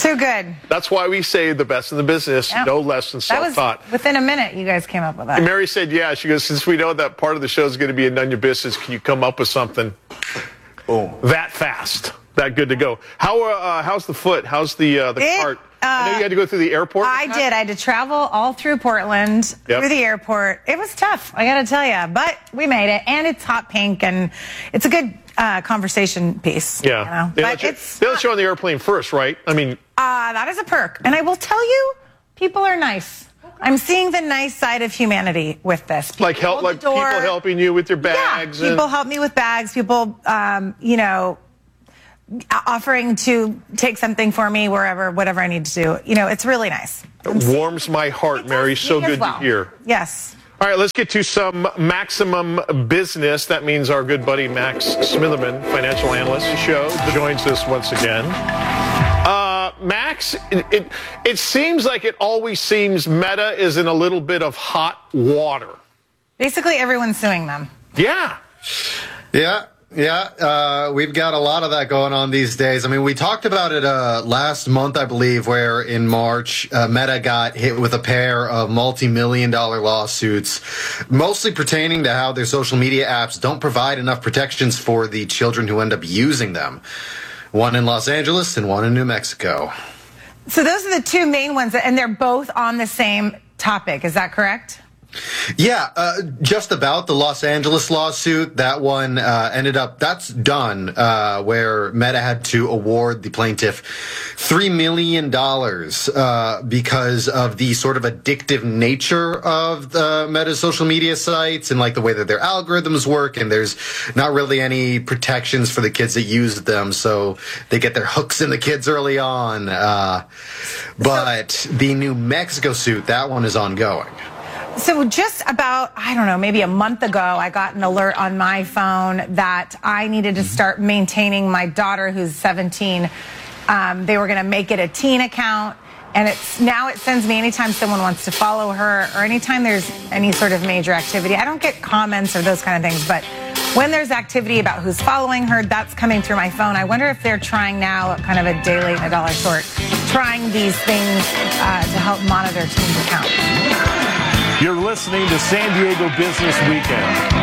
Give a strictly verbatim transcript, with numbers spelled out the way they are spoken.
Too good. That's why we say the best in the business, Yep. no less than self-taught. That was within a minute you guys came up with that. And Mary said, yeah. She goes, since we know that part of the show is going to be a none your business, can you come up with something Boom. that fast, that good to go? How uh, how's the foot? How's the uh, the It, cart? uh, I know you had to go through the airport. I did. I had to travel all through Portland, Yep. through the airport. It was tough, I got to tell you. But we made it, and it's hot pink, and it's a good uh, conversation piece. Yeah. You know? They, But let you, it's they let you on the airplane first, right? I mean, uh, that is a perk. And I will tell you, people are nice. I'm seeing the nice side of humanity with this. People like help, hold the like people door. helping you with your bags. Yeah, and- people help me with bags. People, um, you know, offering to take something for me wherever, whatever I need to do. You know, it's really nice. It warms my heart, It Mary. does So me as good well. to hear. Yes. All right, let's get to some maximum business. That means our good buddy Max Smitherman, financial analyst, show joins us once again. Uh, Max, it, it it seems like it always seems Meta is in a little bit of hot water. Basically, everyone's suing them. Yeah. Yeah, yeah. Uh, we've got a lot of that going on these days. I mean, we talked about it uh, last month, I believe, where in March, uh, Meta got hit with a pair of multi-million dollar lawsuits, mostly pertaining to how their social media apps don't provide enough protections for the children who end up using them. One in Los Angeles and one in New Mexico. So those are the two main ones, and they're both on the same topic. Is that correct? Yeah, uh, just about the Los Angeles lawsuit. That one uh, ended up, that's done, uh, where Meta had to award the plaintiff three million dollars uh, because of the sort of addictive nature of the Meta social media sites and like the way that their algorithms work. And there's not really any protections for the kids that use them. So they get their hooks in the kids early on. Uh, but the New Mexico suit, that one is ongoing. So just about, I don't know, maybe a month ago, I got an alert on my phone that I needed to start maintaining my daughter who's seventeen. Um, they were going to make it a teen account. And it's now it sends me anytime someone wants to follow her or anytime there's any sort of major activity. I don't get comments or those kind of things, but when there's activity about who's following her, that's coming through my phone. I wonder if they're trying now, kind of a daily, a dollar short, trying these things uh, to help monitor teens' accounts. You're listening to San Diego Business Weekend.